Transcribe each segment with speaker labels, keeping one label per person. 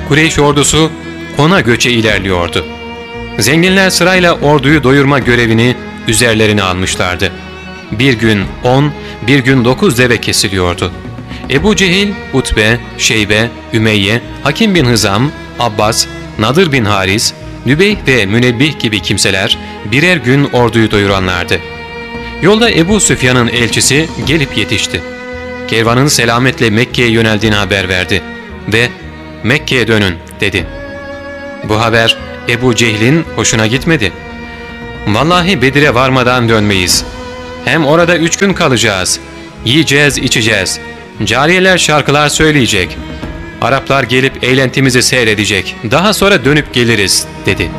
Speaker 1: Kureyş ordusu Kon'a göçe ilerliyordu. Zenginler sırayla orduyu doyurma görevini üzerlerine almışlardı. Bir gün 10, bir gün 9 deve kesiliyordu. Ebu Cehil, Utbe, Şeybe, Ümeyye, Hakim bin Hızam, Abbas, Nadır bin Haris, Nübeyh ve Münebbih gibi kimseler birer gün orduyu doyuranlardı. Yolda Ebu Süfyan'ın elçisi gelip yetişti. Kervanın selametle Mekke'ye yöneldiğini haber verdi ve "Mekke'ye dönün" dedi. Bu haber Ebu Cehil'in hoşuna gitmedi. "Vallahi Bedir'e varmadan dönmeyiz. Hem orada 3 gün kalacağız. Yiyeceğiz, içeceğiz. Cariyeler şarkılar söyleyecek. Araplar gelip eğlentimizi seyredecek. Daha sonra dönüp geliriz" dedi.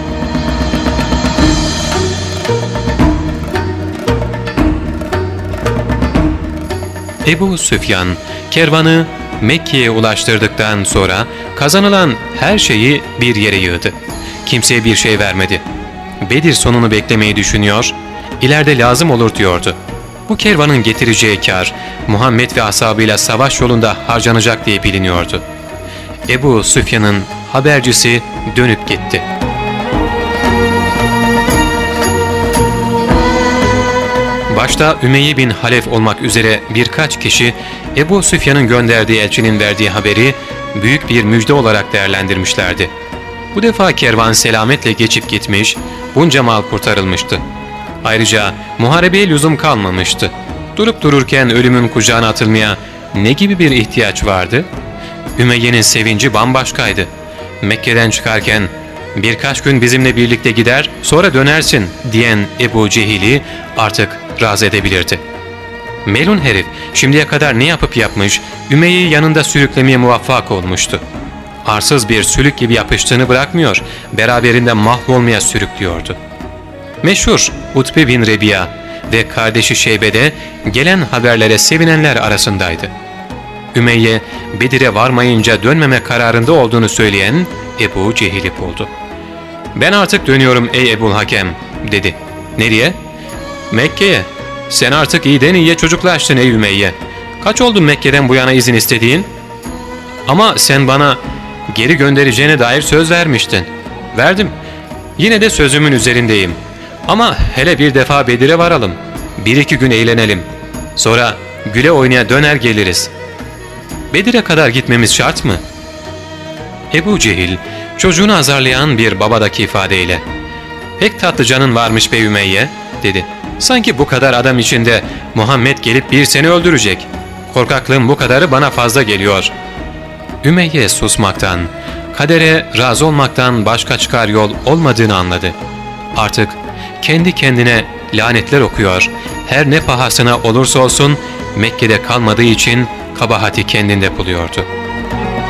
Speaker 1: Ebu Süfyan kervanı Mekke'ye ulaştırdıktan sonra kazanılan her şeyi bir yere yığdı. Kimseye bir şey vermedi. Bedir sonunu beklemeyi düşünüyor, ileride lazım olur diyordu. Bu kervanın getireceği kar Muhammed ve ashabıyla savaş yolunda harcanacak diye biliniyordu. Ebu Süfyan'ın habercisi dönüp gitti. Başta Ümeyye bin Halef olmak üzere birkaç kişi Ebu Süfyan'ın gönderdiği elçinin verdiği haberi büyük bir müjde olarak değerlendirmişlerdi. Bu defa kervan selametle geçip gitmiş, bunca mal kurtarılmıştı. Ayrıca muharebeye lüzum kalmamıştı. Durup dururken ölümün kucağına atılmaya ne gibi bir ihtiyaç vardı? Ümeyye'nin sevinci bambaşkaydı. Mekke'den çıkarken "Birkaç gün bizimle birlikte gider, sonra dönersin" diyen Ebu Cehil'i artık razı edebilirdi. Melun herif şimdiye kadar ne yapıp yapmış, Ümeyye'yi yanında sürüklemeye muvaffak olmuştu. Arsız bir sülük gibi yapıştığını bırakmıyor, beraberinde mahvolmaya sürüklüyordu. Meşhur Utbe bin Rebiya ve kardeşi Şeybe'de gelen haberlere sevinenler arasındaydı. Ümeyye, Bedir'e varmayınca dönmeme kararında olduğunu söyleyen Ebu Cehil'i buldu. "Ben artık dönüyorum ey Ebul Hakem" dedi. "Nereye?" "Mekke'ye. Sen artık iyiden iyiye çocuklaştın ey Ümeyye. Kaç oldu Mekke'den bu yana izin istediğin? Ama sen bana geri göndereceğine dair söz vermiştin." "Verdim. Yine de sözümün üzerindeyim. Ama hele bir defa Bedir'e varalım. 1-2 gün eğlenelim. Sonra güle oynaya döner geliriz." "Bedir'e kadar gitmemiz şart mı?" Ebu Cehil çocuğunu azarlayan bir babadaki ifadeyle "Pek tatlı canın varmış be Ümeyye" dedi. "Sanki bu kadar adam içinde Muhammed gelip bir seni öldürecek. Korkaklığın bu kadarı bana fazla geliyor." Ümeyye susmaktan, kadere razı olmaktan başka çıkar yol olmadığını anladı. Artık kendi kendine lanetler okuyor, her ne pahasına olursa olsun Mekke'de kalmadığı için kabahati kendinde buluyordu.